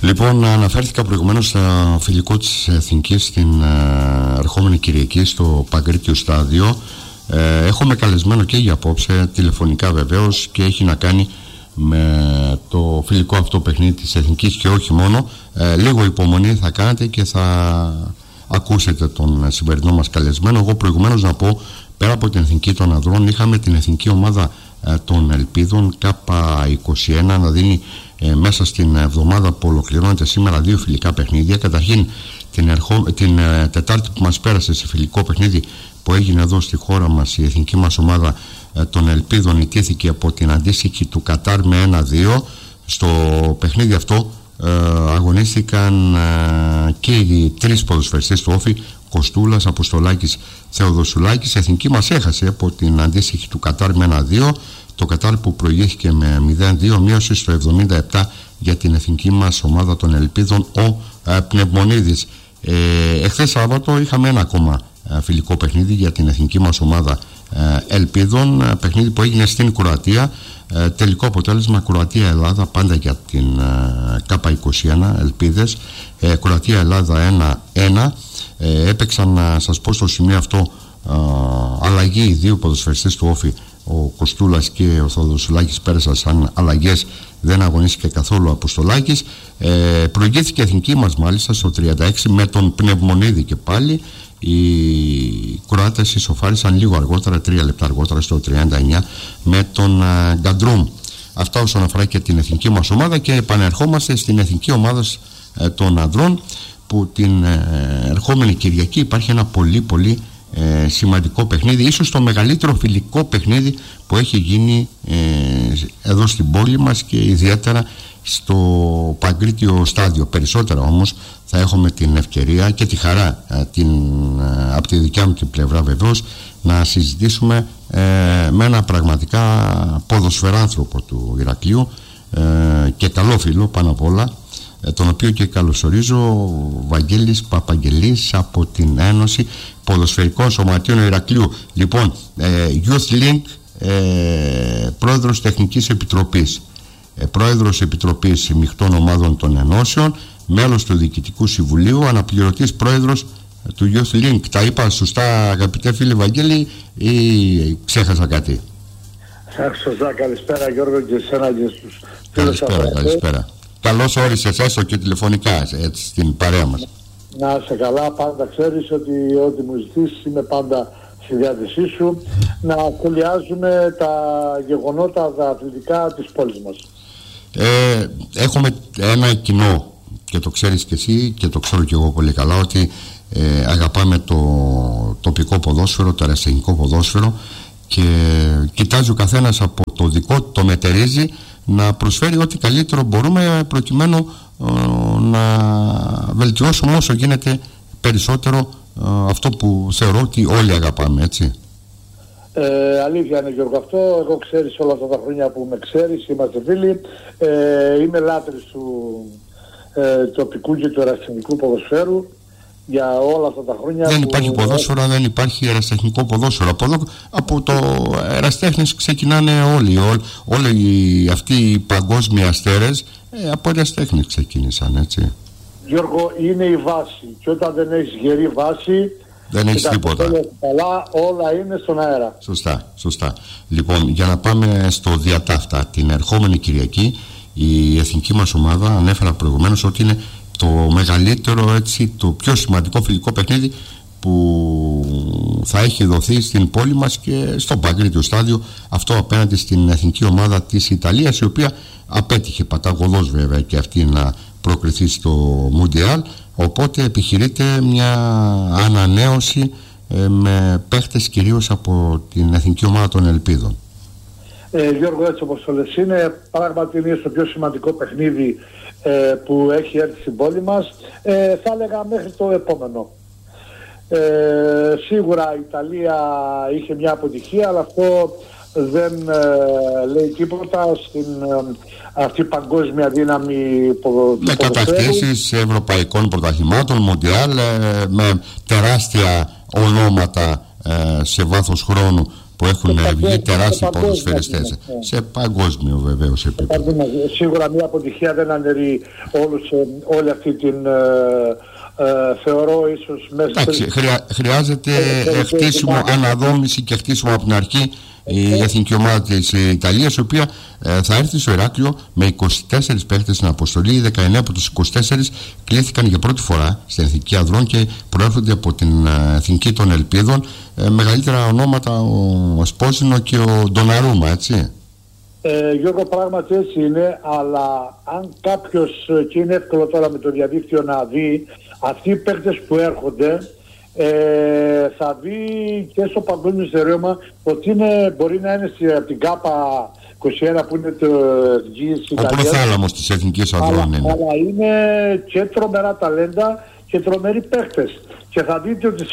Λοιπόν, αναφέρθηκα προηγουμένως στο φιλικό της Εθνικής την ερχόμενη Κυριακή στο Παγκρίτιο Στάδιο. Έχουμε καλεσμένο και για απόψε, τηλεφωνικά βεβαίως, και έχει να κάνει με το φιλικό αυτό παιχνίδι της Εθνικής και όχι μόνο. Λίγο υπομονή θα κάνετε και θα ακούσετε τον σημερινό μας καλεσμένο. Εγώ προηγουμένως να πω, πέρα από την Εθνική των Ανδρών, είχαμε την Εθνική Ομάδα των Ελπίδων K21 να δίνει μέσα στην εβδομάδα που ολοκληρώνεται σήμερα 2 φιλικά παιχνίδια. Καταρχήν την Τετάρτη που μας πέρασε, σε φιλικό παιχνίδι που έγινε εδώ στη χώρα μας, η εθνική μας ομάδα των Ελπίδων ιτήθηκε από την αντίστοιχη του Κατάρ με 1-2. Στο παιχνίδι αυτό αγωνίστηκαν και οι 3 ποδοσφαιριστές του Όφη, Κοστούλας, Αποστολάκης, Θεοδοσουλάκης. Η εθνική μας έχασε από την αντίστοιχη του Κατάρ με 1-2. Το Κατάρ που προηγήθηκε με 0-2 μείωσε στο 77 για την εθνική μας ομάδα των Ελπίδων ο Πνευμονίδης. Εχθές Σάββατο είχαμε ένα ακόμα φιλικό παιχνίδι για την εθνική μας ομάδα Ελπίδων, παιχνίδι που έγινε στην Κροατία. Τελικό αποτέλεσμα Κροατία-Ελλάδα, πάντα για την K21 Ελπίδες. Κροατία-Ελλάδα 1-1. Έπαιξαν, να σας πω στο σημείο αυτό, αλλαγή οι 2 ποδοσφαιριστές του Όφη, ο Κοστούλας και ο Θεοδοσουλάκης, πέρασαν σαν αλλαγές, δεν αγωνίστηκε καθόλου ο Αποστολάκης. Προηγήθηκε η εθνική μας μάλιστα στο 36 με τον Πνευμονίδη και πάλι. Οι Κροάτες ισοφάρισαν λίγο αργότερα, 3 λεπτά αργότερα, στο 39 με τον Γκαντρούμ. Αυτά όσον αφορά και την εθνική μας ομάδα, και επανερχόμαστε στην εθνική ομάδα των Ανδρών, που την ερχόμενη Κυριακή υπάρχει ένα πολύ σημαντικό παιχνίδι, ίσως το μεγαλύτερο φιλικό παιχνίδι που έχει γίνει εδώ στην πόλη μας και ιδιαίτερα στο Παγκρίτιο Στάδιο. Περισσότερα όμως θα έχουμε την ευκαιρία και τη χαρά από τη δικιά μου την πλευρά βεβαίως να συζητήσουμε με ένα πραγματικά ποδοσφαιράνθρωπο του Ηρακλείου και καλό φίλο πάνω απ' όλα, τον οποίο και καλωσορίζω, Βαγγέλης Παπαγγελής από την Ένωση Ποδοσφαιρικών Σωματείων Ηρακλείου. Λοιπόν, Youth Link, πρόεδρος Τεχνικής Επιτροπής, πρόεδρος Επιτροπής Μειχτών Ομάδων των Ενώσεων, μέλος του Διοικητικού Συμβουλίου, αναπληρωτής πρόεδρος του Youth Link. Τα είπα σωστά, αγαπητέ φίλε Βαγγέλη, ή ξέχασα κάτι? Σωστά. Καλησπέρα Γιώργο και εσένα και στους φίλους. Καλησπέρα. Καλώς όρισες έστω και τηλεφωνικά έτσι, στην παρέα μας. Να είσαι καλά, πάντα ξέρεις ότι ό,τι μου ζητήσεις είμαι πάντα στη διάθεσή σου, να σχολιάζουμε τα γεγονότα τα αθλητικά της πόλης μας. Έχουμε ένα κοινό, και το ξέρεις και εσύ και το ξέρω και εγώ πολύ καλά, ότι αγαπάμε το τοπικό ποδόσφαιρο, το αεραστεχνικό ποδόσφαιρο, και κοιτάζει ο καθένας από το δικό του, το μετερίζει, να προσφέρει ό,τι καλύτερο μπορούμε προκειμένου να βελτιώσουμε όσο γίνεται περισσότερο αυτό που θεωρώ ότι όλοι αγαπάμε, έτσι. Αλήθεια είναι Γιώργο αυτό. Εγώ ξέρεις όλα αυτά τα χρόνια που με ξέρεις, είμαστε φίλοι, είμαι λάτρης του τοπικού και του αεραστεχνικού ποδοσφαίρου για όλα αυτά τα χρόνια. Δεν υπάρχει ποδόσφαιρο, δεν υπάρχει αεραστεχνικό ποδόσφαιρο. Από το αεραστέχνης ξεκινάνε όλοι αυτοί οι παγκόσμιοι αστέρες, από αεραστέχνης ξεκίνησαν, έτσι. Γιώργο, είναι η βάση, και όταν δεν έχεις γερή βάση δεν έχεις τίποτα. Καλά, όλα είναι στον αέρα. Σωστά. Λοιπόν, για να πάμε στο διατάφτα, την ερχόμενη Κυριακή η εθνική μας ομάδα, ανέφερα προηγουμένως ότι είναι το μεγαλύτερο, έτσι, το πιο σημαντικό φιλικό παιχνίδι που θα έχει δοθεί στην πόλη μας και στο Παγκρίτιο Στάδιο, αυτό απέναντι στην εθνική ομάδα της Ιταλίας, η οποία απέτυχε παταγωδώς βέβαια και αυτή να προκριθεί στο Μουντιάλ, οπότε επιχειρείται μια ανανέωση με παίχτες κυρίως από την εθνική ομάδα των Ελπίδων. Γιώργο, έτσι όπως το λες, είναι πράγματι είναι το πιο σημαντικό παιχνίδι που έχει έρθει στην πόλη μας, θα έλεγα μέχρι το επόμενο. Σίγουρα η Ιταλία είχε μια αποτυχία, αλλά αυτό δεν λέει τίποτα στην αυτή παγκόσμια δύναμη με κατακτήσεις ευρωπαϊκών πρωταθλημάτων, Μοντιάλ, με τεράστια ονόματα σε βάθος χρόνου που έχουν βγει τεράστιοι ποδοσφαιριστές. Σε παγκόσμιο βεβαίως επίπεδο. Σίγουρα μια αποτυχία δεν αναιρεί όλη αυτή την... θεωρώ ίσως μέσα... Εντάξει, χρειάζεται χτίσιμο, αναδόμηση και χτίσιμο από την αρχή η εθνική ομάδα της Ιταλίας, η οποία θα έρθει στο Ηράκλειο με 24 παίκτες στην αποστολή. 19 από τους 24 κλήθηκαν για πρώτη φορά στην Εθνική Ανδρών και προέρχονται από την Εθνική των Ελπίδων. Μεγαλύτερα ονόματα ο Σπόσινο και ο Ντοναρούμα, έτσι. Γιώργο, πράγματι έτσι είναι, αλλά αν κάποιος, και είναι εύκολο τώρα με το διαδίκτυο να δει, αυτοί οι παίκτες που έρχονται, θα δει και στο παγκόσμιο στερέωμα ότι μπορεί να είναι από την ΚΑΠΑ 21 που είναι το εθνικής Ιταλίας. Ο προθάλαμος της Εθνικής Ανδρών είναι. Αλλά είναι και τρομερά ταλέντα και τρομεροί παίκτες. Και θα δείτε ότι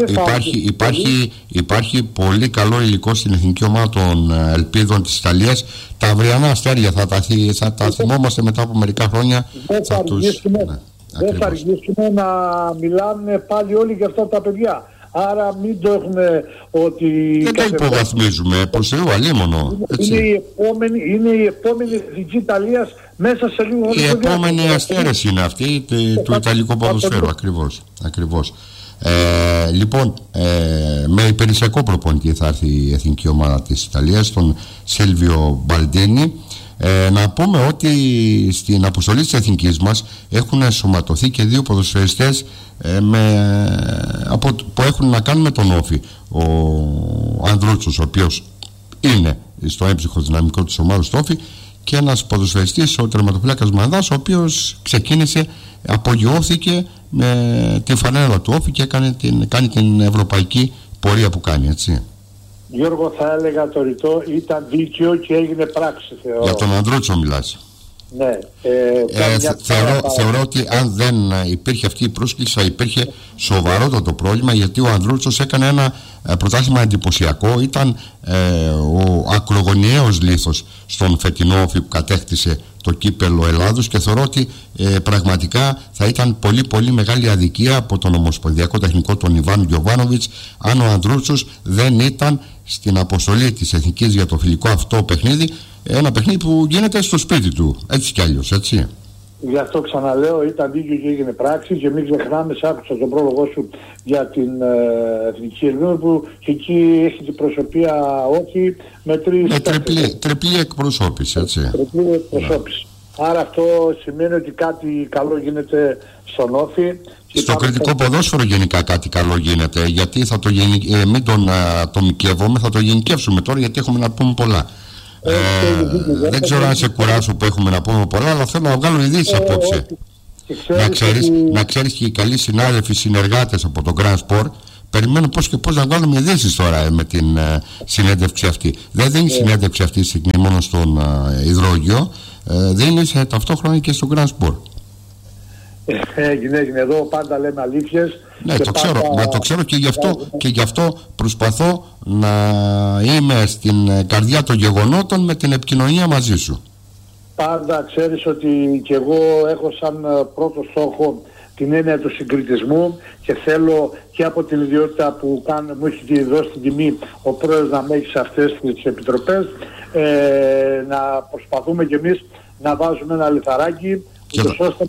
υπάρχει πολύ καλό υλικό στην εθνική ομάδα των Ελπίδων της Ιταλίας. Τα αυριανά αστέρια θα τα θυμόμαστε μετά από μερικά χρόνια. Δεν θα αργήσουμε να μιλάνε πάλι όλοι για αυτά τα παιδιά. Άρα μην το έχουμε ότι... Δεν το υποβαθμίζουμε, προς Θεού, αλίμονο. Είναι η επόμενη εθνική Ιταλίας μέσα σε λίγο. Η επόμενη αστέρες είναι αυτή του Ιταλικού ποδοσφαίρου, ακριβώς. Λοιπόν, με υπηρεσιακό προπονητή θα έρθει η εθνική ομάδα της Ιταλίας, τον Σίλβιο Μπαλντίνι. Να πούμε ότι στην αποστολή της εθνικής μας έχουν ενσωματωθεί και δύο ποδοσφαιριστές που έχουν να κάνουν με τον Όφη. Ο Ανδρούτσος, ο οποίος είναι στο έμψυχο δυναμικό της ομάδας του Όφη, και ένας ποδοσφαιριστής, ο τερματοφύλακας Μανδάς, ο οποίος ξεκίνησε, απογειώθηκε με τη φανέλα του Όφη και κάνει την ευρωπαϊκή πορεία που κάνει, έτσι. Γιώργο, θα έλεγα το ρητό ήταν δίκαιο και έγινε πράξη, θεωρώ. Για τον Ανδρούτσο μιλάς? Ναι. Θεωρώ ότι αν δεν υπήρχε αυτή η πρόσκληση θα υπήρχε σοβαρότατο πρόβλημα, γιατί ο Ανδρούτσος έκανε ένα πρωτάθλημα εντυπωσιακό. Ήταν ο ακρογωνιαίος λίθος στον φετινό Όφη που κατέκτησε το κύπελλο Ελλάδος, και θεωρώ ότι πραγματικά θα ήταν πολύ πολύ μεγάλη αδικία από τον Ομοσπονδιακό Τεχνικό τον Ιβάν Γιοβάνοβιτς αν ο Ανδρούτσος δεν ήταν στην αποστολή της Εθνικής για το φιλικό αυτό παιχνίδι, ένα παιχνίδι που γίνεται στο σπίτι του, έτσι κι αλλιώς, έτσι. Γι' αυτό ξαναλέω, ήταν δίκαιο και έγινε πράξη, και μην ξεχνάμε, άκουσα τον πρόλογο σου για την Εθνική Ελληνική, που και εκεί έχει την προσωπία όχι με τριπλή εκπροσώπηση, έτσι. Τριπλή εκπροσώπηση. Άρα αυτό σημαίνει ότι κάτι καλό γίνεται στον Όφη. Στο κριτικό ποδόσφαιρο γενικά κάτι καλό γίνεται, γιατί θα το μην τον ατομικεύουμε, θα το γενικεύσουμε τώρα, γιατί έχουμε να πούμε πολλά. Δεν ξέρω αν σε κουράσω που έχουμε να πούμε πολλά, αλλά θέλω να βγάλω ειδήσεις απόψε. Να ξέρεις και οι καλοί συνάδελφοι, συνεργάτες από το Grand Sport περιμένουν πώς και πώς να βγάλουμε ειδήσεις τώρα με την συνέντευξη αυτή. Δεν δίνει συνέντευξη αυτή τη στιγμή μόνο στον υδρόγειο, δίνει ταυτόχρονα και στο Grand Sport. Έγινε εδώ, πάντα λέμε αλήθειες. Ναι, το ξέρω, το ξέρω, και γι' αυτό προσπαθώ να είμαι στην καρδιά των γεγονότων με την επικοινωνία μαζί σου. Πάντα ξέρεις ότι και εγώ έχω σαν πρώτο στόχο την έννοια του συγκριτισμού, και θέλω και από την ιδιότητα που μου έχει δώσει την τιμή ο πρόεδρος να με έχει σε αυτές τις επιτροπές, να προσπαθούμε κι εμείς να βάζουμε ένα λιθαράκι. Και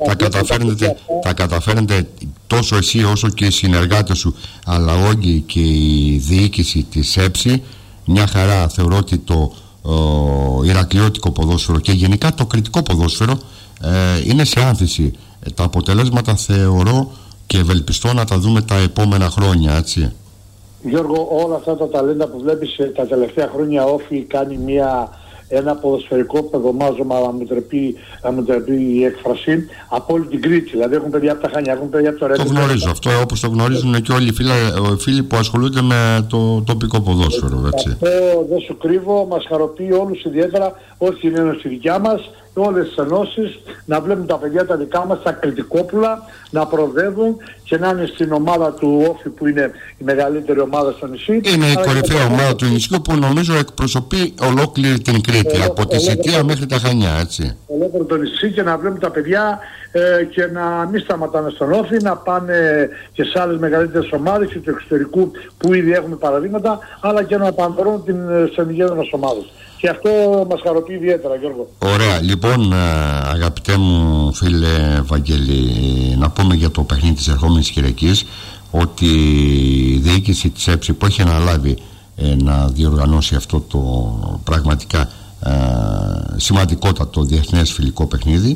θα καταφέρνετε τόσο εσύ όσο και οι συνεργάτες σου, αλλά όλοι και η διοίκηση της ΕΨΗ. Μια χαρά. Θεωρώ ότι το ηρακλειώτικο ποδόσφαιρο και γενικά το κριτικό ποδόσφαιρο είναι σε άνθηση. Τα αποτελέσματα θεωρώ και ευελπιστώ να τα δούμε τα επόμενα χρόνια, έτσι. Γιώργο, όλα αυτά τα ταλέντα που βλέπεις τα τελευταία χρόνια, Όφη κάνει ένα ποδοσφαιρικό παιδομάζωμα, να μου τρεπεί η έκφραση, από όλη την Κρήτη. Δηλαδή έχουν παιδιά από τα Χανιά, έχουν παιδιά από το Ρέντο. Το γνωρίζω αυτό, όπως το γνωρίζουν και όλοι οι φίλοι που ασχολούνται με το τοπικό ποδόσφαιρο, έτσι. Αυτό δεν σου κρύβω, μας χαροποιεί όλους ιδιαίτερα, όχι την ένωση δικιά μας, όλες τις ενώσεις, να βλέπουν τα παιδιά τα δικά μας, τα κριτικόπουλα, να προοδεύουν και να είναι στην ομάδα του Όφη, που είναι η μεγαλύτερη ομάδα στο νησί. Είναι η κορυφαία ομάδα του νησιού που νομίζω εκπροσωπεί ολόκληρη την Κρήτη, από τη Σιτία μέχρι τα Χανιά, έτσι. Ολόκληρο το νησί, και να βλέπουν τα παιδιά και να μην σταματάνε στον Όφη, να πάνε και σε άλλες μεγαλύτερες ομάδες και του εξωτερικού που ήδη έχουμε παραδείγματα, αλλά και να επανδρώνουν τις ενηγένειες ομάδες. Και αυτό μας χαροποιεί ιδιαίτερα, Γιώργο. Ωραία. Λοιπόν, αγαπητέ μου φίλε Βαγγέλη, να πούμε για το παιχνίδι της ερχόμενης Κυριακής ότι η διοίκηση της ΕΨΗ που έχει αναλάβει να διοργανώσει αυτό το πραγματικά σημαντικότατο διεθνές φιλικό παιχνίδι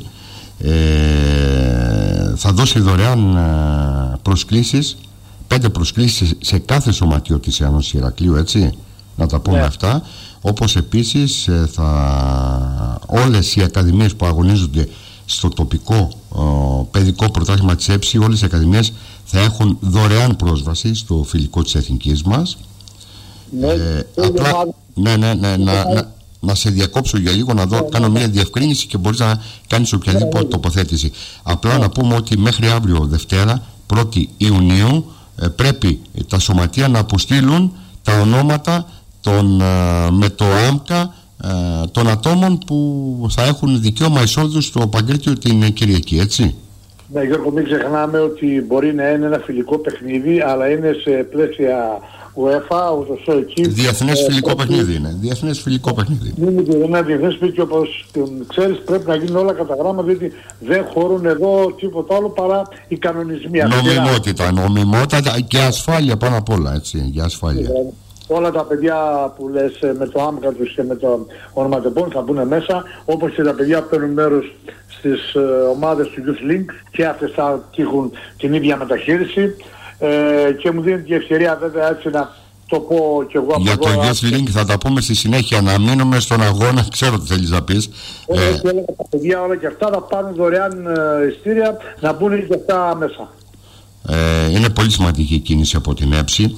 θα δώσει δωρεάν προσκλήσεις, 5 προσκλήσεις σε κάθε σωματείο της Ένωσης Ηρακλείου, έτσι, να τα πούμε αυτά, όπως επίσης όλες οι ακαδημίες που αγωνίζονται στο τοπικό παιδικό πρωτάθλημα της ΕΨΗ, όλες οι ακαδημίες θα έχουν δωρεάν πρόσβαση στο φιλικό της εθνικής μας. Απλά να σε διακόψω για λίγο, να κάνω μια διευκρίνηση και μπορείς να κάνεις οποιαδήποτε τοποθέτηση. Απλά να πούμε ότι μέχρι αύριο Δευτέρα 1η Ιουνίου πρέπει τα σωματεία να αποστείλουν τα ονόματα με το ΆΜΚΑ των ατόμων που θα έχουν δικαίωμα εισόδου στο Παγκρίτιο την Κυριακή, έτσι. Ναι, Γιώργο, μην ξεχνάμε ότι μπορεί να είναι ένα φιλικό παιχνίδι, αλλά είναι σε πλαίσια UEFA, ούτως εκεί. Διεθνές φιλικό παιχνίδι είναι. Διεθνές φιλικό παιχνίδι. Είναι ένα διεθνές παιχνίδι, όπως ξέρεις, πρέπει να γίνουν όλα κατά γράμμα, διότι δεν χωρούν εδώ τίποτα άλλο παρά οι κανονισμοί. Νομιμότητα και ασφάλεια πάνω απ' όλα, έτσι, για ασφάλεια. Όλα τα παιδιά που λες με το άμκα τους και με το ονοματεπών θα μπουν μέσα, όπως και τα παιδιά που παίρνουν μέρος στις ομάδες του Youth Link, και αυτές θα τύχουν την ίδια μεταχείριση, και μου δίνει την ευκαιρία βέβαια έτσι να το πω κι εγώ. Για το Youth Link θα τα πούμε στη συνέχεια, να μείνουμε στον αγώνα, ξέρω τι θέλεις να πεις. Και όλα τα παιδιά όλα και αυτά θα πάρουν δωρεάν ειστήρια, να μπουν και αυτά μέσα. Είναι πολύ σημαντική κίνηση από την ΕΨΗ.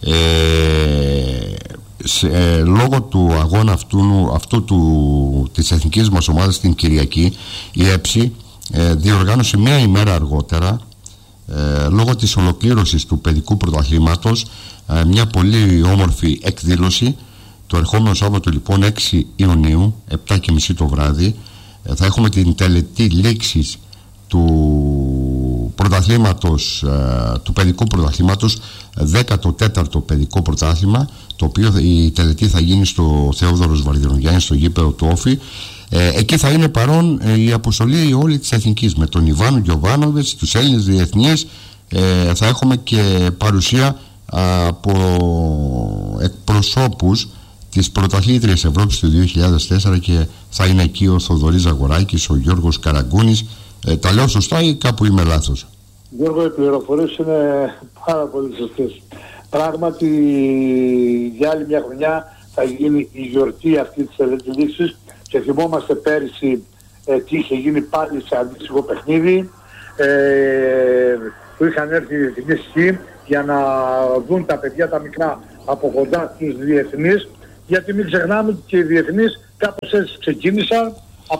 Λόγω του αγώνα αυτού της εθνικής μας ομάδας την Κυριακή, η ΕΨΗ διοργάνωσε μία ημέρα αργότερα, λόγω της ολοκλήρωσης του παιδικού πρωταθλήματος, μια πολύ όμορφη εκδήλωση. Το ερχόμενο Σάββατο λοιπόν 6 Ιουνίου 7:30 το βράδυ θα έχουμε την τελετή λήξης του πρωταθλήματος, του παιδικού πρωταθλήματος, 14ο παιδικό πρωτάθλημα, το οποίο η τελετή θα γίνει στο Θεόδωρος Βαρδινογιάννης, στο γήπεδο του Όφη. Εκεί θα είναι παρόν η αποστολή όλη της εθνικής, με τον Ιβάνο Γιοβάνοβιτς, τους Έλληνες διεθνείς. Θα έχουμε και παρουσία από εκπροσώπους της πρωταθλήτριας Ευρώπης του 2004, και θα είναι εκεί ο Θοδωρής Ζαγοράκης, ο Γιώργος Καραγκούνης. Τα λέω σωστά ή κάπου είμαι λάθος? Γιώργο, οι πληροφορίες είναι πάρα πολύ σωστές. Πράγματι, για άλλη μια χρονιά θα γίνει η γιορτή αυτή της τελετής, και θυμόμαστε πέρυσι τι είχε γίνει πάλι σε αντίστοιχο παιχνίδι, που είχαν έρθει οι διεθνείς για να δουν τα παιδιά τα μικρά από κοντά τους διεθνείς, γιατί μην ξεχνάμε ότι και οι διεθνείς κάπως έτσι ξεκίνησαν.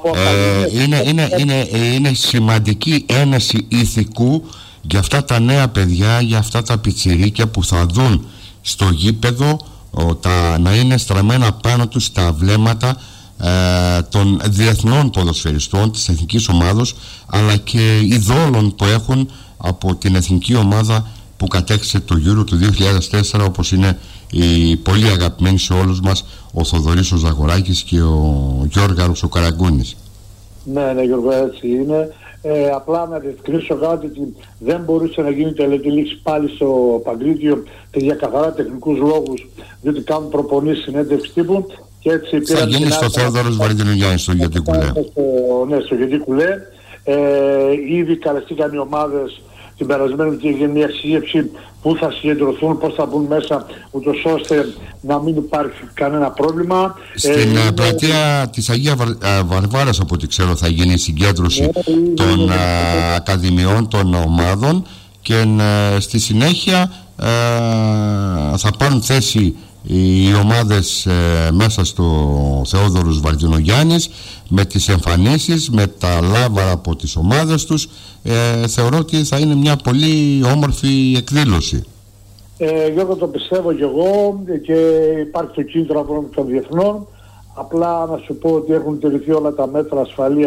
Είναι σημαντική ένεση ηθικού για αυτά τα νέα παιδιά, για αυτά τα πιτσιρίκια που θα δουν στο γήπεδο να είναι στραμμένα πάνω τους τα βλέμματα των διεθνών ποδοσφαιριστών της εθνικής ομάδος, αλλά και ειδόλων που έχουν από την εθνική ομάδα που κατέκτησε το Euro του 2004, όπως είναι οι πολύ αγαπημένοι σε όλους μας ο Θοδωρής ο Ζαγοράκης και ο Γιώργαρος ο Καραγκούνης. Ναι, Γιώργο, έτσι είναι. Απλά να διευκρινίσω κάτι, ότι δεν μπορούσε να γίνει τελετή λήξη πάλι στο Παγκρίτιο και για καθαρά τεχνικούς λόγους, διότι κάνουν προπονήσεις, συνέντευξη τύπου, και έτσι θα γίνει στο Θεόδωρος Βαρδινογιάννης, στο Γετή Κουλέ. Ναι, στο Γετή Κουλέ. Ήδη καλεστήκαν οι ομάδες την περασμένη, και έγινε μια εξήγηση πού θα συγκεντρωθούν, πώς θα μπουν μέσα, ούτως ώστε να μην υπάρχει κανένα πρόβλημα. Στην πλατεία της Αγία Βαρβάρας, από ό,τι ξέρω, θα γίνει η συγκέντρωση των ακαδημιών, των ομάδων, και στη συνέχεια θα πάρουν θέση οι ομάδες μέσα στο Θεόδωρος Βαρδινογιάννης, με τις εμφανίσεις, με τα λάβαρα από τις ομάδες τους. Θεωρώ ότι θα είναι μια πολύ όμορφη εκδήλωση. Γιώργο, το πιστεύω κι εγώ, και υπάρχει το κίνητρο από των διεθνών. Απλά να σου πω ότι έχουν τηρηθεί όλα τα μέτρα ασφαλείας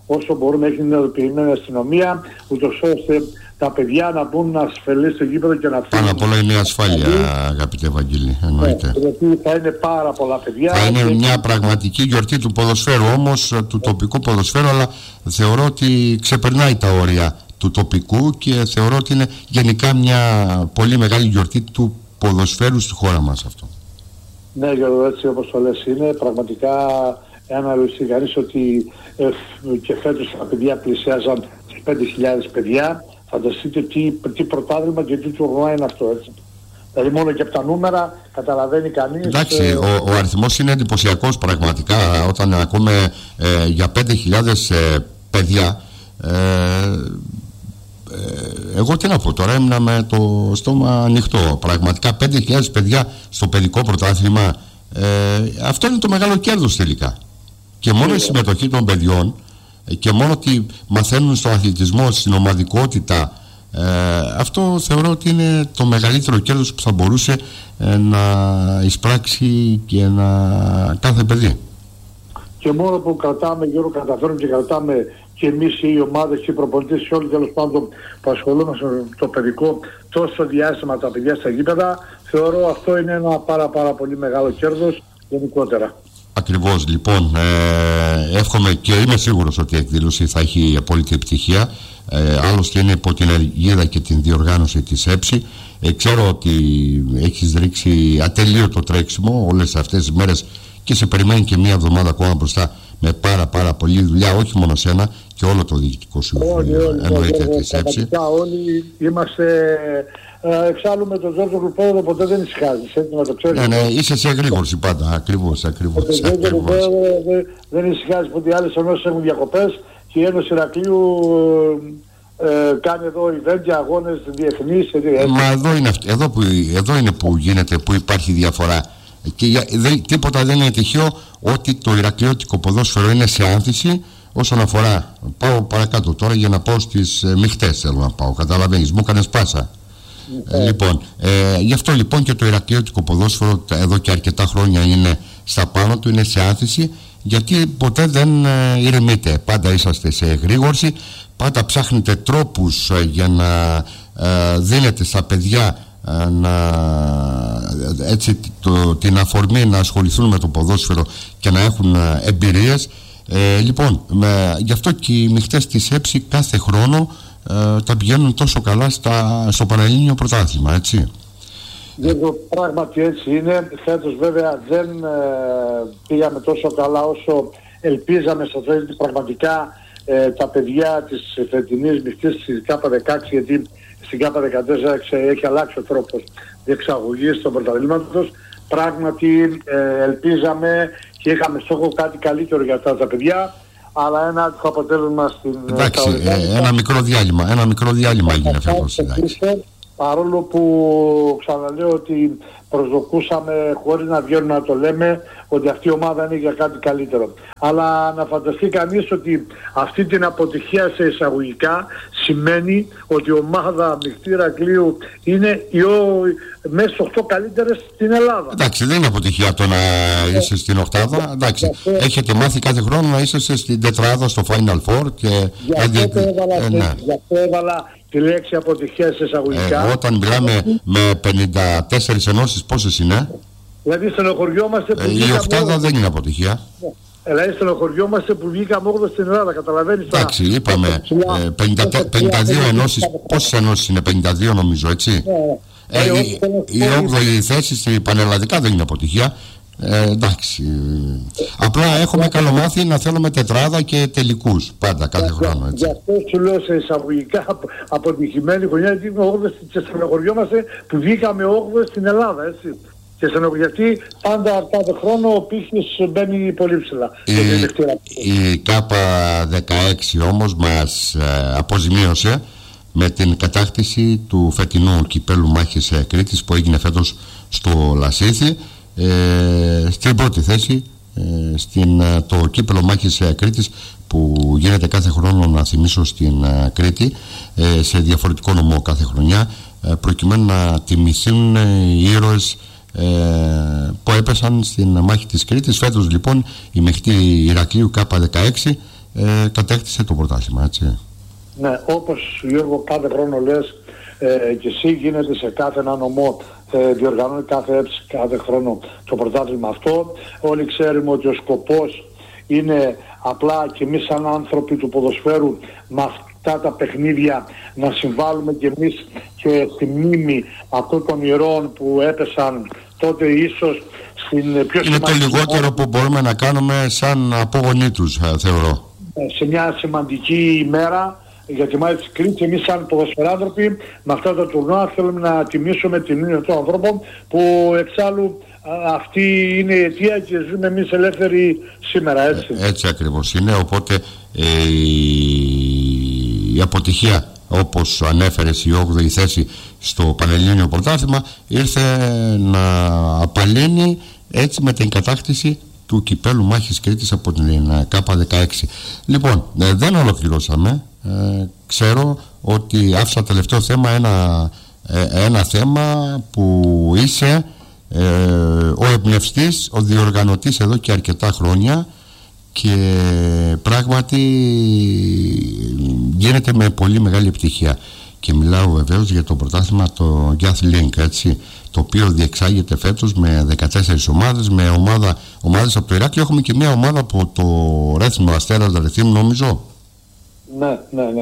όσο μπορούμε, έχει ενεργοποιημένη αστυνομία, ούτως ώστε τα παιδιά να μπουν ασφαλείς στο γήπεδο και να φύγουν. Πάνω απ' όλα είναι η ασφάλεια, αγαπητέ Βαγγέλη, εννοείται. Γιατί θα είναι πάρα πολλά παιδιά. Θα είναι μια πραγματική γιορτή του ποδοσφαίρου, όμως του τοπικού ποδοσφαίρου, αλλά θεωρώ ότι ξεπερνάει τα όρια του τοπικού και θεωρώ ότι είναι γενικά μια πολύ μεγάλη γιορτή του ποδοσφαίρου στη χώρα μας αυτό. Ναι, Γιώργο, έτσι όπως το λες είναι. Πραγματικά αναλογιστεί κανείς ότι και φέτος τα παιδιά πλησιάζαν 5.000 παιδιά. Φανταστείτε τι πρωτάθλημα και τι τουρνουά είναι αυτό, έτσι. Δηλαδή μόνο και από τα νούμερα καταλαβαίνει κανείς. Εντάξει, ο αριθμός είναι εντυπωσιακός πραγματικά. Όταν ακούμε για 5.000 παιδιά, εγώ τι να πω τώρα, έμεινα με το στόμα ανοιχτό. Πραγματικά 5.000 παιδιά στο παιδικό πρωτάθλημα, αυτό είναι το μεγάλο κέρδος τελικά. Και μόνο η συμμετοχή των παιδιών και μόνο ότι μαθαίνουν στον αθλητισμό, στην ομαδικότητα, αυτό θεωρώ ότι είναι το μεγαλύτερο κέρδος που θα μπορούσε να εισπράξει και κάθε παιδί. Και μόνο που κρατάμε, Γιώργο, καταφέρουμε και κρατάμε και εμείς οι ομάδες και οι προπονητές και όλοι τέλος πάντων που ασχολούμαστε με το παιδικό τόσο διάστημα τα παιδιά στα γήπεδα, θεωρώ αυτό είναι ένα πάρα πολύ μεγάλο κέρδος γενικότερα. Ακριβώς, λοιπόν, εύχομαι και είμαι σίγουρος ότι η εκδήλωση θα έχει απόλυτη επιτυχία. Άλλωστε είναι υπό την αιγίδα και την διοργάνωση της ΕΨΗ. Ξέρω ότι έχεις ρίξει ατελείωτο τρέξιμο όλες αυτές τις μέρες και σε περιμένει και μία εβδομάδα ακόμα μπροστά με πάρα πολλή δουλειά, όχι μόνο σένα και όλο το διοικητικό συμβούλιο. Εννοείται της ΕΨΗ. Όλοι είμαστε. Εξάλλου με τον Ζόρζο Λουπέδο ποτέ δεν ησυχάζεις, έτσι να το ξέρεις. Ναι, είσαι σε εγρήγορση πάντα, ακριβώς. Δεν ησυχάζεις που οι άλλες ενώσεις έχουν διακοπές και η Ένωση Ηρακλείου κάνει εδώ event και αγώνες διεθνείς. Μα εδώ είναι που γίνεται, που υπάρχει διαφορά. Και τίποτα δεν είναι τυχαίο ότι το ηρακλειώτικο ποδόσφαιρο είναι σε άνθηση. Όσον αφορά, πάω παρακάτω τώρα για να πάω στις μειχτές, θέλω να πάω, καταλαβαίνεις, μου έκανες πάσα. Λοιπόν, γι' αυτό λοιπόν και το ηρακλειώτικο ποδόσφαιρο εδώ και αρκετά χρόνια είναι στα πάνω του, είναι σε άνθηση, γιατί ποτέ δεν ηρεμείτε. Πάντα είσαστε σε εγρήγορση, πάντα ψάχνετε τρόπους για να δίνετε στα παιδιά έτσι την αφορμή να ασχοληθούν με το ποδόσφαιρο και να έχουν εμπειρίες. Λοιπόν, γι' αυτό και οι μειχτές της ΕΨΗ κάθε χρόνο τα πηγαίνουν τόσο καλά στο Πανελλήνιο πρωτάθλημα, έτσι. Πράγματι έτσι είναι. Φέτος βέβαια δεν πήγαμε τόσο καλά όσο ελπίζαμε στο τέλος. Πραγματικά τα παιδιά της φετινής μειχτής της ΚΑΠΑ16, γιατί στην ΚΑΠΑ14 έχει αλλάξει ο τρόπος διεξαγωγής των πρωταθλήματος, πράγματι ελπίζαμε και είχαμε στόχο κάτι καλύτερο για αυτά τα παιδιά, αλλά ένα άτυχο αποτέλεσμα στην... Εντάξει, ένα μικρό διάλειμμα έγινε φέτος. Παρόλο που ξαναλέω ότι προσδοκούσαμε, χωρίς να βγαίνουμε να το λέμε, ότι αυτή η ομάδα είναι για κάτι καλύτερο. Αλλά να φανταστεί κανείς ότι αυτή την αποτυχία σε εισαγωγικά σημαίνει ότι η ομάδα μειχτή Ηρακλείου είναι μέσα στις 8 καλύτερες στην Ελλάδα. Εντάξει, δεν είναι αποτυχία το να είσαι στην οκτάδα. Εντάξει, έχετε μάθει κάθε χρόνο να είσαστε στην τετράδα στο Final Four και... Γι' αυτό έβαλα τη λέξη αποτυχία σε εισαγωγικά. Όταν μιλάμε με 54 ενώσεις, πόσες είναι? Δηλαδή στενοχωριόμαστε που η οκτάδα δεν είναι αποτυχία. Δηλαδή στενοχωριόμαστε που βγήκαμε 8 στην Ελλάδα, καταλαβαίνεις. Εντάξει, είπαμε 52 ενώσεις. Πόσες ενώσεις είναι? 52 νομίζω, έτσι. Η 8η θέση στην πανελλαδικά δεν είναι αποτυχία. Εντάξει. Απλά έχουμε καλομάθει να θέλουμε τετράδα και τελικούς πάντα κάθε χρόνο, έτσι. Γι' αυτό σου λέω σε εισαγωγικά αποτυχημένη χρονιά, γιατί και στενοχωριόμαστε που βγήκαμε 8 στην Ελλάδα, έτσι. Και γιατί πάντα κάθε χρόνο ο πύχης μπαίνει πολύ ψηλά. Η ΚΑΠΑ16 όμως μας αποζημίωσε με την κατάκτηση του φετινού κυπέλου μάχης Κρήτης που έγινε φέτος στο Λασίθι, στην πρώτη θέση το κύπελο μάχης Κρήτης που γίνεται κάθε χρόνο, να θυμίσω, στην Κρήτη, σε διαφορετικό νομό κάθε χρονιά, προκειμένου να τιμηθούν οι ήρωες που έπεσαν στην μάχη της Κρήτης. Φέτος λοιπόν η μειχτή Ηρακλείου ΚΑΠΑ16 κατέκτησε το πρωτάθλημα, έτσι. Ναι, όπως Γιώργο κάθε χρόνο λες και εσύ, γίνεται σε κάθε ένα νομό, διοργανώνει κάθε χρόνο το πρωτάθλημα αυτό. Όλοι ξέρουμε ότι ο σκοπός είναι απλά και εμείς σαν άνθρωποι του ποδοσφαίρου με αυτά τα παιχνίδια να συμβάλλουμε και εμείς και στη μνήμη αυτών των ηρώων που έπεσαν τότε ίσως στην πιο είναι το λιγότερο που μπορούμε να κάνουμε σαν απόγονοί τους, θεωρώ. Σε μια σημαντική ημέρα για τη μάχη της Κρήτης, εμείς σαν ποδοσφαιράνθρωποι με αυτά τα τουρνουά θέλουμε να τιμήσουμε την μνήμη των ανθρώπων που εξάλλου αυτή είναι η αιτία και ζούμε εμείς ελεύθεροι σήμερα, έτσι. Έτσι ακριβώς είναι, οπότε η αποτυχία, όπως ανέφερες, η 8η θέση στο Πανελλήνιο Πρωτάθλημα ήρθε να απαλύνει έτσι με την κατάκτηση του κυπέλου μάχης Κρήτης από την K16. Λοιπόν, δεν ολοκληρώσαμε. Ξέρω ότι άφησα τελευταίο θέμα ένα θέμα που είσαι ο εμπνευστής, ο διοργανωτής εδώ και αρκετά χρόνια, και πράγματι γίνεται με πολύ μεγάλη επιτυχία. Και μιλάω βεβαίως για το πρωτάθλημα, το Youth Link, έτσι, το οποίο διεξάγεται φέτος με 14 ομάδες, με ομάδες από το Ηράκλειο. Έχουμε και μια ομάδα από το Ρέθιμο Αστέρας Ρεθύμνου, νομίζω. Ναι.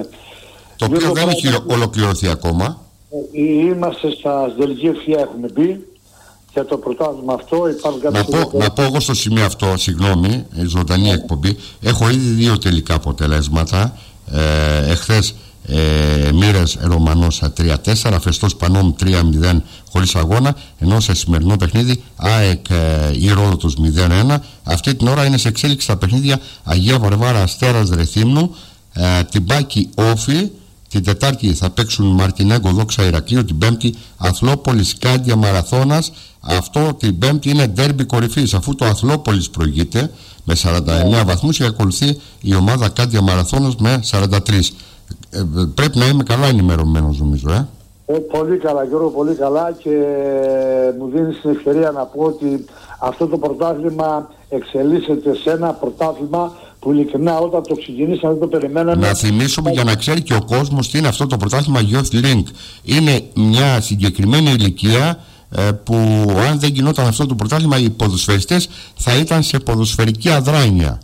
Το οποίο δεν έχει ολοκληρωθεί ακόμα. Είμαστε στα τελική ευθεία, έχουμε μπει για το πρωτάθλημα αυτό. Να πω εγώ στο σημείο αυτό, συγγνώμη, ζωντανή εκπομπή, έχω ήδη 2 τελικά αποτελέσματα. Εχθές Μοίρας Ρωμανός 3-4, Φεστός Πανόμ 3-0 χωρίς αγώνα, ενώ σε σημερινό παιχνίδι ΑΕΚ Ηρώδοτος 0-1. Αυτή την ώρα είναι σε εξέλιξη τα παιχνίδια Αγία Βαρβάρα Αστέρας Ρεθύμνου, Τυμπάκη Όφη. Την Τετάρτη θα παίξουν Μαρτινέγκο Δόξα Ηρακλείου, την Πέμπτη Αθλόπολης Κάντια Μαραθώνας. Αυτό την Πέμπτη είναι ντέρμπι κορυφής, αφού το Αθλόπολης προηγείται με 49 βαθμούς και ακολουθεί η ομάδα Κάντια Μαραθώνας με 43. Πρέπει να είμαι καλά ενημερωμένος, νομίζω. Πολύ καλά, Γιώργο, πολύ καλά, και μου δίνεις την ευκαιρία να πω ότι αυτό το πρωτάθλημα εξελίσσεται σε ένα πρωτάθλημα που ειλικρινά όταν το ξεκινήσαμε δεν το περιμέναμε. Να θυμίσουμε για να ξέρει και ο κόσμος τι είναι αυτό το πρωτάθλημα Youth Link. Είναι μια συγκεκριμένη ηλικία που αν δεν γινόταν αυτό το πρωτάθλημα οι ποδοσφαιριστές θα ήταν σε ποδοσφαιρική αδράνεια.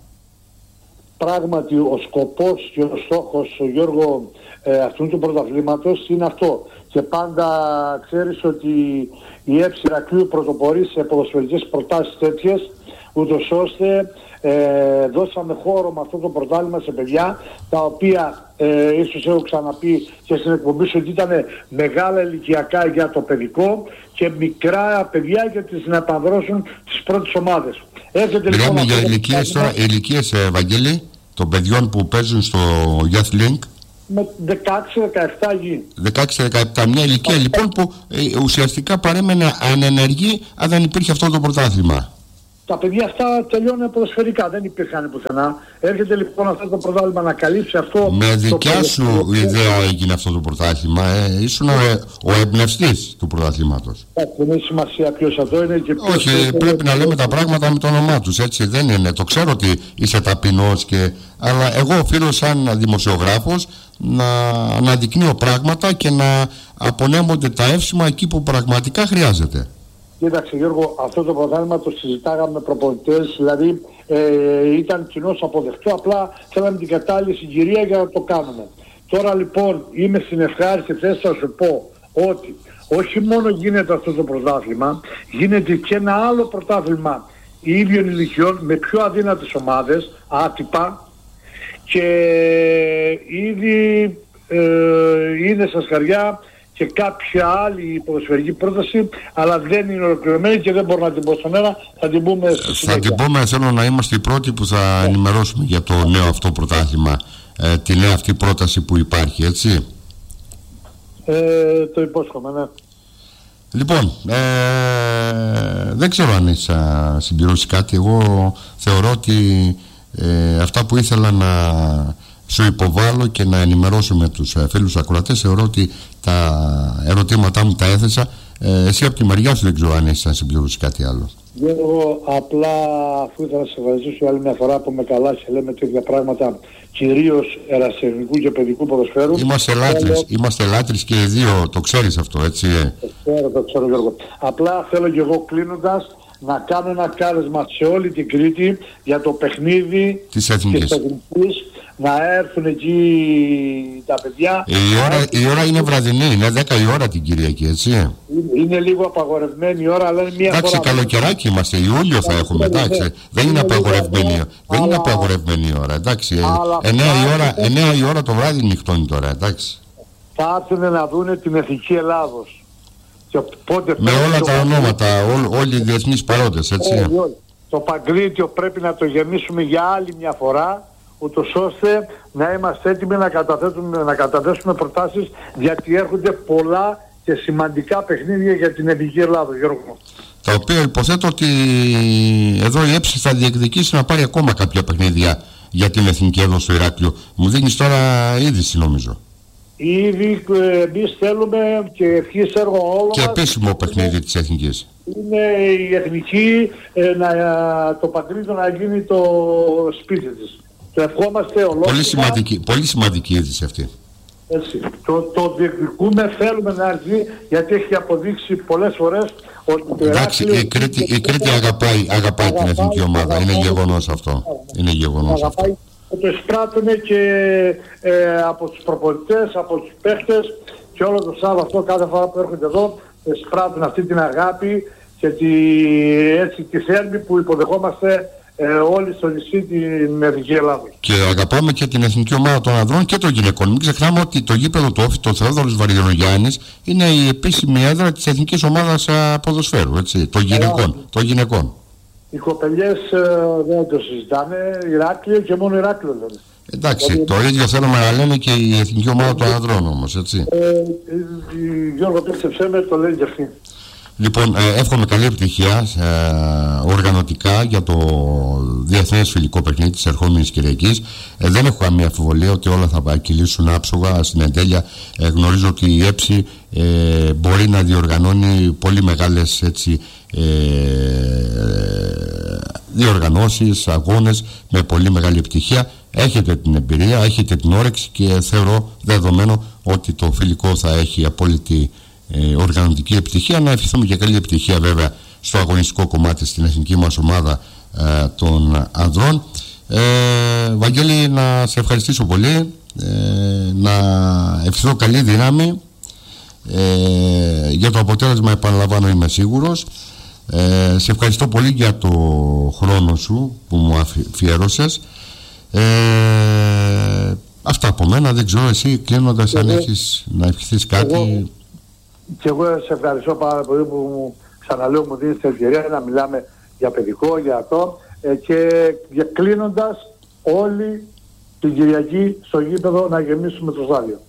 Πράγματι ο σκοπός και ο στόχος, Γιώργο, αυτού του πρωταθλήματος είναι αυτό. Και πάντα ξέρεις ότι η ΕΠΣ Ηρακλείου πρωτοπορεί σε ποδοσφαιρικές προτάσεις τέτοιες, ούτως ώστε δώσαμε χώρο με αυτό το πρωτάθλημα σε παιδιά τα οποία ίσως έχω ξαναπεί και στην εκπομπή σου ότι ήταν μεγάλα ηλικιακά για το παιδικό και μικρά παιδιά για τις να επανδρώσουν τις πρώτες ομάδες. Μιλάμε για ηλικίες, Βαγγέλη, των παιδιών που παίζουν στο Youth Link. Με 16-17 γη. 16-17, μια ηλικία λοιπόν που ουσιαστικά παρέμενε ανενεργή αν δεν υπήρχε αυτό το πρωτάθλημα. Τα παιδιά αυτά τελειώνουν ποδοσφαιρικά, δεν υπήρχαν πουθενά. Έρχεται λοιπόν αυτό το πρωτάθλημα να καλύψει αυτό. Με δικιά σου ιδέα έγινε αυτό το πρωτάθλημα. Ήσουν ο εμπνευστής του πρωταθλήματος. Δεν έχει σημασία ποιος αυτό είναι και ποιος. Όχι, πρέπει να λέμε τα πράγματα με το όνομά τους, έτσι δεν είναι. Το ξέρω ότι είσαι ταπεινός αλλά εγώ οφείλω σαν δημοσιογράφος να αναδεικνύω πράγματα και να απονέμονται τα εύσημα εκεί που πραγματικά χρειάζεται. Κοίταξε, Γιώργο, αυτό το πρωτάθλημα το συζητάγαμε με προπονητές, δηλαδή ήταν κοινώς αποδεκτό, απλά θέλαμε την κατάλληλη συγκυρία για να το κάνουμε. Τώρα λοιπόν είμαι στην ευχάριστη θέση να σου πω ότι όχι μόνο γίνεται αυτό το πρωτάθλημα, γίνεται και ένα άλλο πρωτάθλημα ίδιων ηλικιών με πιο αδύνατες ομάδες, άτυπα, και ήδη είναι στα σκαριά και κάποια άλλη ποδοσφαιρική πρόταση, αλλά δεν είναι ολοκληρωμένη και δεν μπορώ να την πω στον αέρα. Θα την πούμε στη συνέχεια. Θα την πούμε, θέλω να είμαστε οι πρώτοι που θα ενημερώσουμε για το νέο αυτό πρωτάθλημα, τη νέα αυτή πρόταση που υπάρχει, έτσι. Το υπόσχομαι, ναι. Λοιπόν, δεν ξέρω αν έχεις συμπληρώσει κάτι. Εγώ θεωρώ ότι αυτά που ήθελα να σου υποβάλλω και να ενημερώσω με τους φίλους ακροατές, θεωρώ ότι τα ερωτήματά μου τα έθεσα. Εσύ από τη μεριά σου δεν ξέρω αν έχεις να συμπληρώσει κάτι άλλο. Γιώργο, απλά αφού ήθελα να σε ευχαριστήσω άλλη μια φορά που με καλά και λέμε τέτοια πράγματα, κυρίως ερασιτεχνικού και παιδικού ποδοσφαίρου. Είμαστε λάτρεις και οι δύο, το ξέρεις αυτό, έτσι. Το ξέρω Γιώργο. Απλά θέλω και εγώ κλείνοντας να κάνω ένα κάλεσμα σε όλη την Κρήτη για το παιχνίδι της Εθνικής. Να έρθουν εκεί τα παιδιά. Η ώρα είναι βραδινή, είναι 10 η ώρα την Κυριακή, έτσι. Είναι λίγο απαγορευμένη η ώρα, αλλά είναι μία φορά. Εντάξει, καλοκαιράκι είμαστε, Ιούλιο θα έχουμε, εντάξει. Δεν είναι απαγορευμένη η ώρα, εντάξει. 9 η ώρα το βράδυ νυχτώνει τώρα, εντάξει. Θα έρθουν να δούνε την Εθνική Ελλάδος. Με όλα τα ονόματα, όλοι οι διεθνείς παρόντες, έτσι. Το Παγκρίτιο πρέπει να το γεμίσουμε για άλλη μια φορά, ούτως ώστε να είμαστε έτοιμοι να καταθέσουμε προτάσεις, γιατί έρχονται πολλά και σημαντικά παιχνίδια για την Εθνική Ελλάδα, Γιώργο. Τα οποία υποθέτω ότι εδώ η ΕΨΗ θα διεκδικήσει να πάρει ακόμα κάποια παιχνίδια για την Εθνική εδώ στο Ηράκλειο. Μου δίνεις τώρα είδηση, νομίζω. Ήδη εμείς θέλουμε και ευχής έργο όλων και επίσημο παιχνίδι της Εθνικής. Είναι η Εθνική, το Παγκρίτιο να γίνει το σπίτι της. Το ευχόμαστε ολόκληρα. Πολύ σημαντική είδηση αυτή. Έτσι. Το διεκδικούμε, θέλουμε να έρθει, γιατί έχει αποδείξει πολλές φορές ότι το εντάξει, η Κρήτη αγαπάει την εθνική ομάδα. Είναι γεγονός αυτό. Είναι γεγονός αυτό. Το εισπράττουν και από τους προπονητές, από τους παίχτες και όλο το Σάββατο αυτό κάθε φορά που έρχονται εδώ εισπράττουν αυτή την αγάπη και τη θέρμη που υποδεχόμαστε όλοι στο νησί την Εθνική Ελλάδα. Και αγαπάμε και την εθνική ομάδα των ανδρών και των γυναικών. Μην ξεχνάμε ότι το γήπεδο του Όφη, το Θεόδωρος Βαρδινογιάννης, είναι η επίσημη έδρα της εθνικής ομάδας ποδοσφαίρου, έτσι, των γυναικών. Οι κοπελιές δεν το συζητάνε, Ηράκλειο και μόνο Ηράκλειο λένε. Εντάξει, το ίδιο θέλουμε να λένε και η εθνική ομάδα των ανδρών όμως, έτσι. Γιώργο, πίστεψέ με, το λένε και αυτοί. Λοιπόν, εύχομαι καλή επιτυχία οργανωτικά για το διεθνές φιλικό παιχνίδι της ερχόμενης Κυριακής. Δεν έχω καμία αμφιβολία ότι όλα θα κυλήσουν άψογα στην εντέλεια. Γνωρίζω ότι η ΕΨΗ μπορεί να διοργανώνει πολύ μεγάλες διοργανώσεις, αγώνες με πολύ μεγάλη επιτυχία. Έχετε την εμπειρία, έχετε την όρεξη και θεωρώ δεδομένο ότι το φιλικό θα έχει απόλυτη οργανωτική επιτυχία. Να ευχηθούμε και καλή επιτυχία βέβαια στο αγωνιστικό κομμάτι στην εθνική μας ομάδα των ανδρών. Βαγγέλη, να σε ευχαριστήσω πολύ, να ευχηθώ καλή δύναμη για το αποτέλεσμα, επαναλαμβάνω, είμαι σίγουρος. Σε ευχαριστώ πολύ για το χρόνο σου που μου αφιέρωσες. Αυτά από μένα, δεν ξέρω εσύ κλείνοντας αν έχεις να ευχηθείς κάτι. Και εγώ σε ευχαριστώ πάρα πολύ που ξαναλέω μου δίνεις την ευκαιρία να μιλάμε για παιδικό, για αυτό και κλείνοντας όλοι την Κυριακή στο γήπεδο να γεμίσουμε το στάδιο.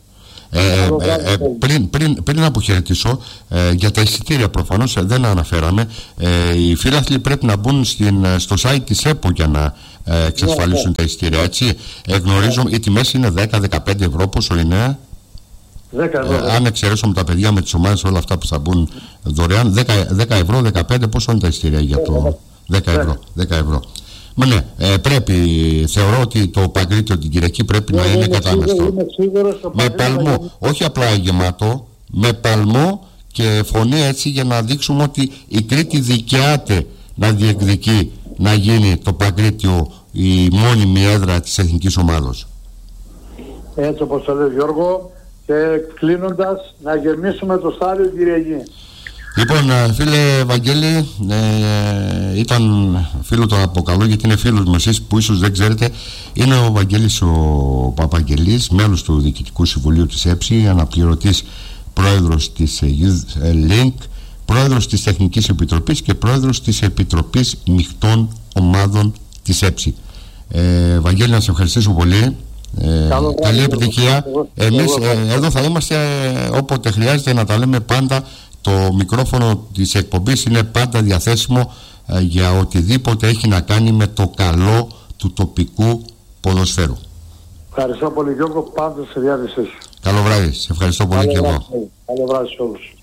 Πριν αποχαιρετήσω για τα εισιτήρια, προφανώς δεν αναφέραμε, οι φίλαθλοι πρέπει να μπουν στο site της ΕΠΟ για να εξασφαλίσουν τα εισιτήρια, έτσι. Γνωρίζω οι τιμές είναι 10-15 ευρώ, πόσο είναι? 10 ευρώ. Αν εξαιρέσουμε τα παιδιά με τις ομάδες, όλα αυτά που θα μπουν δωρεάν, 10 ευρώ, 15, πόσο είναι τα εισιτήρια για το 10 ευρώ. Μα ναι, πρέπει, θεωρώ ότι το Παγκρίτιο την Κυριακή πρέπει να είναι κατάμεστο. Με παλμό, όχι απλά γεμάτο, με παλμό και φωνή, έτσι, για να δείξουμε ότι η Κρήτη δικαιάται να διεκδικεί να γίνει το Παγκρίτιο η μόνιμη έδρα της εθνικής ομάδος. Έτσι όπως το λέει Γιώργο, και κλείνοντας να γεμίσουμε το στάδιο Κυριακή. Λοιπόν, φίλε Βαγγέλη, ήταν φίλο τον αποκαλώ γιατί είναι φίλος μου, εσείς που ίσως δεν ξέρετε. Είναι ο Βαγγέλης ο Παπαγγελής, μέλος του Διοικητικού Συμβουλίου της ΕΨΗ, αναπληρωτής πρόεδρος της Youth Link, πρόεδρος της Τεχνικής Επιτροπής και πρόεδρος της Επιτροπής Μειχτών Ομάδων της ΕΨΗ. Βαγγέλη, να σε ευχαριστήσω πολύ. Καλή επιτυχία. Εμείς εδώ θα είμαστε όποτε χρειάζεται να τα λέμε πάντα. Το μικρόφωνο της εκπομπής είναι πάντα διαθέσιμο για οτιδήποτε έχει να κάνει με το καλό του τοπικού ποδοσφαίρου. Ευχαριστώ πολύ Γιώργο, πάντα σε διάθεσή σου. Καλό βράδυ, σε ευχαριστώ πολύ και εγώ. Καλό βράδυ σε όλους.